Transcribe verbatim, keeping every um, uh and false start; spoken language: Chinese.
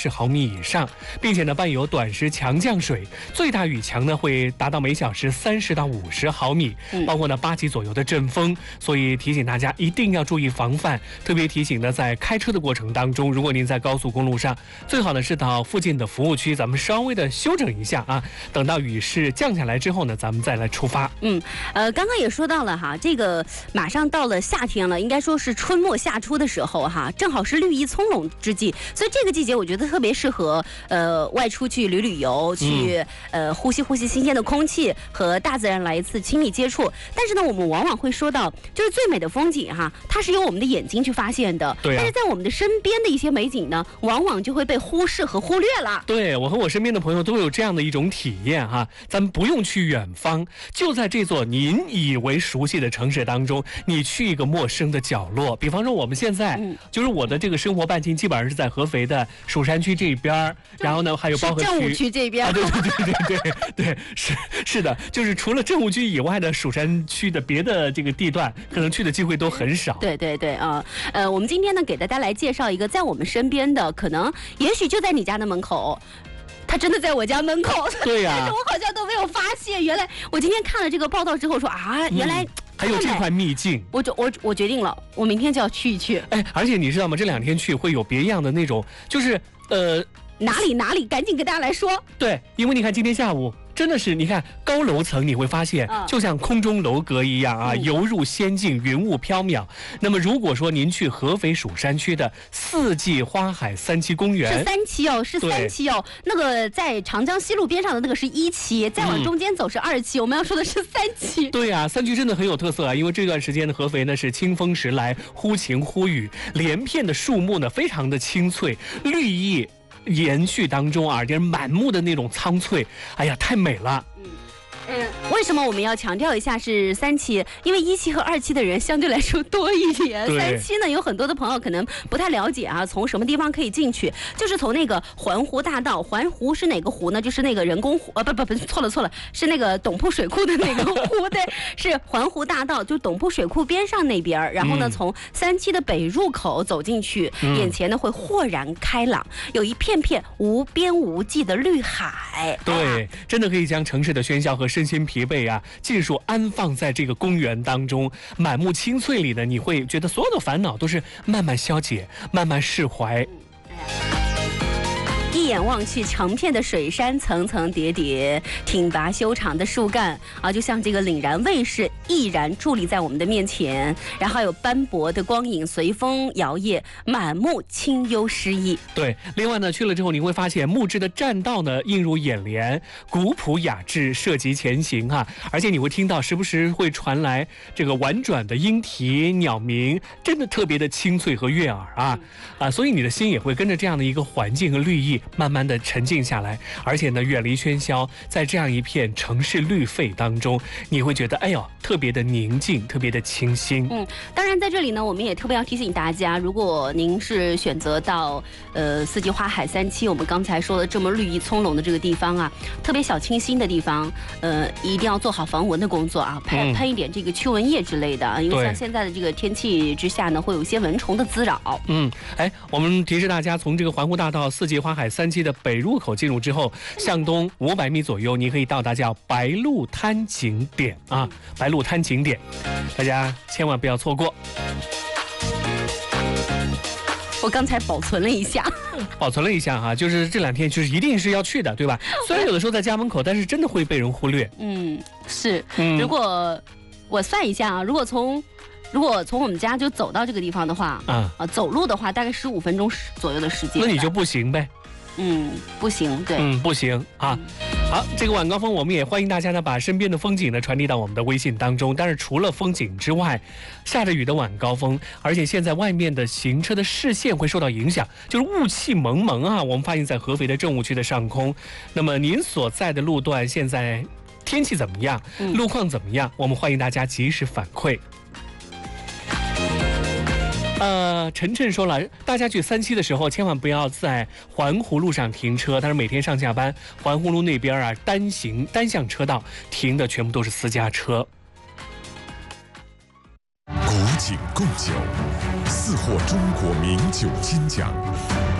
十毫米以上，并且呢伴有短时强降水，最大雨强呢会达到每小时三十到五十毫米，包括呢八级左右的阵风。所以提醒大家一定要注意防范。特别提醒呢，在开车的过程当中，如果您在高速公路上，最好呢是到附近的服务区，咱们稍微的休整一下啊。等到雨势降下来之后呢，咱们再来出发。 嗯，呃，刚刚也说到了哈，这个马上到了夏天了，应该说是春末夏初的时候哈，正好是绿意葱茏之际，所以这个季节我觉得特别适合呃外出去旅旅游，去、嗯、呃呼吸呼吸新鲜的空气，和大自然来一次亲密接触。但是呢，我们往往会说到，就是最美的风景哈，它是由我们的眼睛去发现的， 对、啊。 但是在我们的身边的一些美景呢，往往就会被忽视和忽略了。 对，我和我身边的朋友都有这样的一种体验哈，咱们不用去远方，就在这座您以为熟悉的城市当中，你去一个陌生的角落，比方说我们现在、嗯、就是我的这个生活半径基本上是在合肥的蜀山区这边，然后呢还有包河区、 政务区这边、 啊、对对对对对对，是是的，就是除了政务区以外的蜀山区的别的这个地段，可能去的机会都很少。 对对对啊，呃，我们今天呢给大家来介绍一个在我们身边的，可能也许就在你家的门口。他真的在我家门口， 对呀、啊， 但是我好像都没有发现。原来我今天看了这个报道之后说啊，原来、嗯、 还有这块秘境。 我就我我决定了，我明天就要去一去。 哎，而且你知道吗？这两天去会有别样的那种，就是呃哪里哪里，赶紧跟大家来说。 对，因为你看今天下午。真的是，你看高楼层，你会发现就像空中楼阁一样啊，游入仙境，云雾飘渺。那么如果说您去合肥蜀山区的四季花海三期公园， 是三期哦，是三期哦。那个在长江西路边上的那个是一期，再往中间走是二期、嗯，我们要说的是三期。 对啊，三区真的很有特色啊，因为这段时间的合肥呢是清风时来，忽晴忽雨，连片的树木呢非常的青翠，绿意延续当中啊，就是满目的那种苍翠，哎呀，太美了。嗯嗯，为什么我们要强调一下是三期？因为一期和二期的人相对来说多一点。三期呢，有很多的朋友可能不太了解啊，从什么地方可以进去？就是从那个环湖大道，环湖是哪个湖呢？就是那个人工湖，呃，不不不，错了错了，是那个董铺水库的那个湖，对，是环湖大道，就董铺水库边上那边。然后呢，嗯、从三期的北入口走进去，嗯、眼前呢会豁然开朗，有一片片无边无际的绿海。 对，啊、真的可以将城市的喧嚣和身心疲惫啊，尽数安放在这个公园当中，满目青翠里呢，你会觉得所有的烦恼都是慢慢消解，慢慢释怀。 一眼望去，成片的水山层层叠叠，挺拔修长的树干啊，就像这个凛然卫士毅然伫立在我们的面前，然后还有斑驳的光影随风摇曳，满目清幽诗意。 对，另外呢，去了之后你会发现木质的栈道呢映入眼帘，古朴雅致，涉级前行啊，而且你会听到时不时会传来这个婉转的莺啼鸟鸣，真的特别的清脆和悦耳啊啊，所以你的心也会跟着这样的一个环境和绿意慢慢的沉静下来，而且呢远离喧嚣，在这样一片城市绿肺当中，你会觉得哎呦特别的宁静，特别的清新。 嗯，当然在这里呢，我们也特别要提醒大家，如果您是选择到呃四季花海三期，我们刚才说的这么绿意葱茏的这个地方啊，特别小清新的地方，呃，一定要做好防蚊的工作啊，喷喷一点这个驱蚊液之类的啊，因为像现在的这个天气之下呢，会有一些蚊虫的滋扰。 嗯，哎，我们提示大家，从这个环湖大道四季花海三期的北入口进入之后，向东五百米左右，你可以到达叫白鹿滩景点啊，白鹿滩景点，大家千万不要错过。 我刚才保存了一下， 保存了一下哈，就是这两天就是一定是要去的，对吧？虽然有的时候在家门口，但是真的会被人忽略。 嗯，是。嗯、如果我算一下啊，如果从如果从我们家就走到这个地方的话，啊啊，走路的话大概十五分钟左右的时间。 那你就不行呗。 嗯，不行，对， 嗯，不行啊。好，这个晚高峰，我们也欢迎大家呢，把身边的风景呢传递到我们的微信当中。但是除了风景之外，下着雨的晚高峰，而且现在外面的行车的视线会受到影响，就是雾气蒙蒙啊。我们发现在合肥的政务区的上空，那么您所在的路段现在天气怎么样？路况怎么样？我们欢迎大家及时反馈。呃，晨晨说了，大家去三期的时候，千万不要在环湖路上停车。他说每天上下班，环湖路那边啊，单行单向车道停的全部都是私家车。 古井贡酒，四获中国名酒金奖。